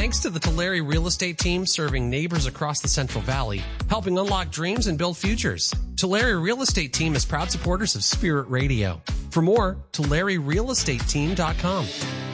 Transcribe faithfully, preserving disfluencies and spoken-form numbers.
Thanks to the Tulare Real Estate Team serving neighbors across the Central Valley, helping unlock dreams and build futures. Tulare Real Estate Team is proud supporters of Spirit Radio. For more, Tulare Real Estate Team dot com.